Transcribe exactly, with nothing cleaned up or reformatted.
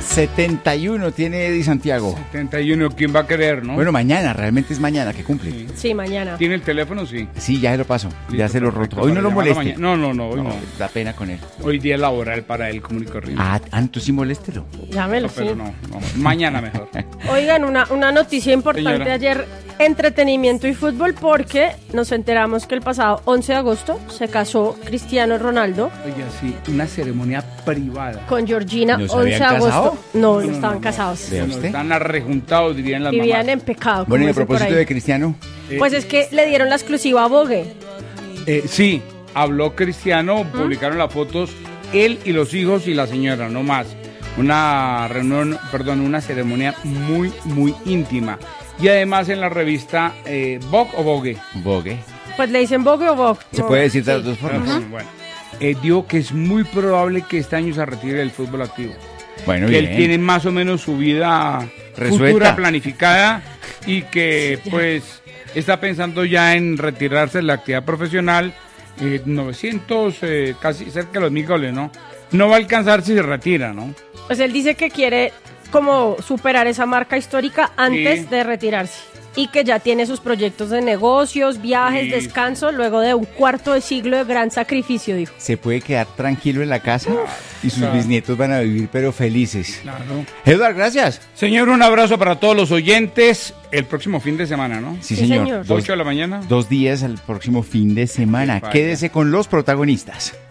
setenta y uno tiene Eddie Santiago. setenta y uno, ¿quién va a querer, no? Bueno, mañana, realmente es mañana que cumple. Sí, Sí, mañana. ¿Tiene el teléfono? Sí. Sí, ya se lo paso, ya Listo, se lo perfecto, roto. Hoy no para lo llamarlo moleste. mañana. No, no, no, hoy no. Da pena con él. Hoy día laboral para él común y corriente. Ah, ah, tú sí moléstelo. Llámelo, No, pero sí. no, no, mañana mejor. Oigan, una, una noticia importante Señora. ayer, entretenimiento y fútbol, porque nos enteramos que el pasado once de agosto se casó Cristiano Ronaldo Oye, sí, una ceremonia privada. con Georgina, ¿No se once de habían agosto. casado? No, no, No, no, estaban no. casados. Vea Bueno, usted. están arrejuntados, dirían las Vivían mamás. en pecado. Bueno, y como a dicen por propósito ahí. de Cristiano, Eh, Pues es que le dieron la exclusiva a Vogue. eh, sí, habló Cristiano, publicaron las fotos, él y los hijos y la señora, no más. Una reunión, perdón, una ceremonia muy, muy íntima. Y además en la revista eh, Vogue o Vogue. Vogue. Pues le dicen Vogue o Vogue. Se No, puede decir de sí. las dos formas. Bueno, bueno. Eh, dijo que es muy probable que este año se retire del fútbol activo. Bueno, que bien. él tiene más o menos su vida Resuelta. futura planificada y que pues está pensando ya en retirarse de la actividad profesional. eh, novecientos, eh, casi cerca de los mil goles, ¿no? No va a alcanzar si se retira, ¿no? Pues él dice que quiere como superar esa marca histórica antes Sí. de retirarse. Y que ya tiene sus proyectos de negocios, viajes, Sí. descanso, luego de un cuarto de siglo de gran sacrificio, dijo. Se puede quedar tranquilo en la casa y sus Claro. bisnietos van a vivir pero felices. Claro. Eduardo, gracias. Señor, un abrazo para todos los oyentes. El próximo fin de semana, ¿no? Sí, Sí, señor. señor. Dos, ocho de la mañana. dos días al próximo fin de semana. Vaya. Quédese con los protagonistas.